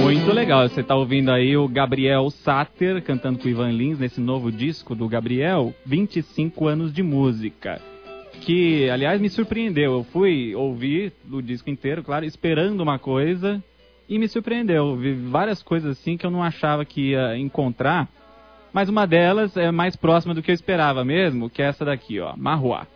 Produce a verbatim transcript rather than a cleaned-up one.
Muito legal, você tá ouvindo aí o Gabriel Sater cantando com o Ivan Lins nesse novo disco do Gabriel, vinte e cinco anos de música. Que, aliás, me surpreendeu. Eu fui ouvir o disco inteiro, claro, esperando uma coisa e me surpreendeu. Vi várias coisas assim que eu não achava que ia encontrar, mas uma delas é mais próxima do que eu esperava mesmo, que é essa daqui, ó, Marruá.